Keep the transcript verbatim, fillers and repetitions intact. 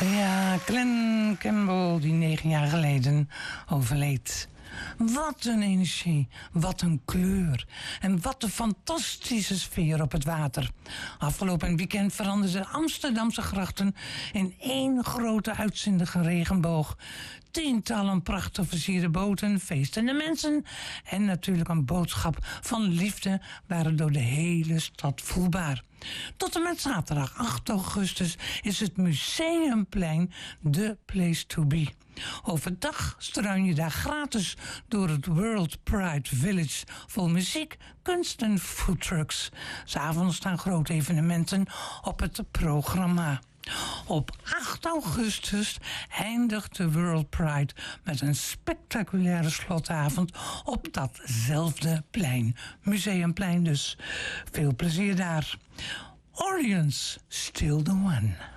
Ja, Glen Campbell, die negen jaar geleden overleed. Wat een energie, wat een kleur en wat een fantastische sfeer op het water. Afgelopen weekend veranderden de Amsterdamse grachten in één grote uitzindige regenboog. Tientallen prachtig versierde boten, feestende mensen en natuurlijk een boodschap van liefde waren door de hele stad voelbaar. Tot en met zaterdag acht augustus is het Museumplein de place to be. Overdag struin je daar gratis door het World Pride Village vol muziek, kunst en foodtrucks. 'S Avonds staan grote evenementen op het programma. Op acht augustus eindigt de World Pride met een spectaculaire slotavond op datzelfde plein. Museumplein dus. Veel plezier daar. Orion's Still the One.